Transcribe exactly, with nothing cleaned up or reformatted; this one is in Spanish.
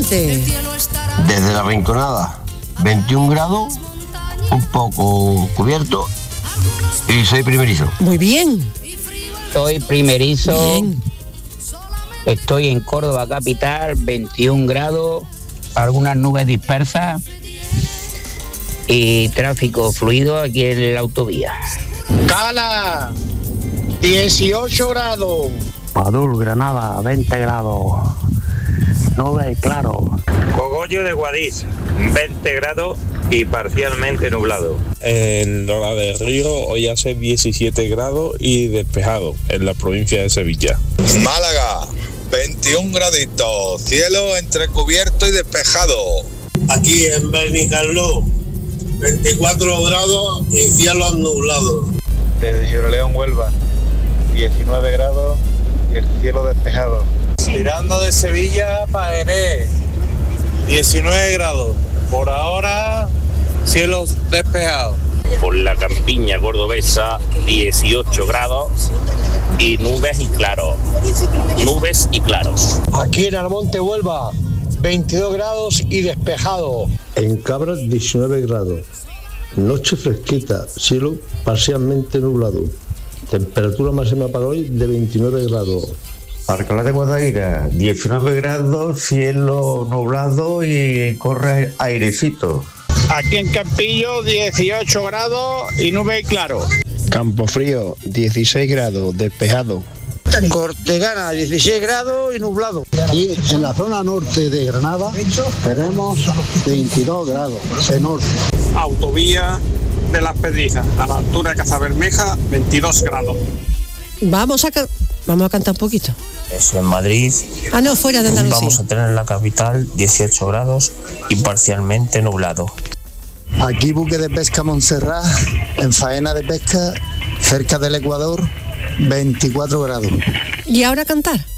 Adelante. Desde La Rinconada, veintiún grados, un poco cubierto y soy primerizo. Muy bien. Soy primerizo. Bien. Estoy en Córdoba capital, veintiún grados, algunas nubes dispersas y tráfico fluido aquí en la autovía. Cala, dieciocho grados. Padul, Granada, veinte grados. Nube, claro. Cogollo de Guadix, veinte grados y parcialmente nublado. En Lola del Río hoy hace diecisiete grados y despejado en la provincia de Sevilla. Málaga, veintiún graditos, cielo entre cubierto y despejado. Aquí en Benicarló, veinticuatro grados y cielos nublados. Desde Gibraleón, Huelva, diecinueve grados y el cielo despejado. Tirando de Sevilla para Jerez, diecinueve grados. Por ahora, cielos despejados. Por la campiña cordobesa, dieciocho grados y nubes y claros. Nubes y claros. Aquí en Almonte, Huelva, veintidós grados y despejado. En Cabras, diecinueve grados. Noche fresquita, cielo parcialmente nublado. Temperatura máxima para hoy de veintinueve grados. Alcalá de Guadaira, diecinueve grados, cielo nublado y corre airecito. Aquí en Campillo, dieciocho grados y nube y claro. Campofrío, dieciséis grados, despejado. Cortegana, dieciséis grados y nublado. Y en la zona norte de Granada tenemos veintidós grados, en norte. Autovía de Las Pedrijas, a la altura de Casabermeja, veintidós grados. Vamos a, ca- vamos a cantar un poquito. Eso en Madrid. Ah, no, fuera de Andalucía. Vamos a tener en la capital dieciocho grados y parcialmente nublado. Aquí buque de pesca Montserrat, en faena de pesca, cerca del Ecuador, veinticuatro grados. ¿Y ahora cantar?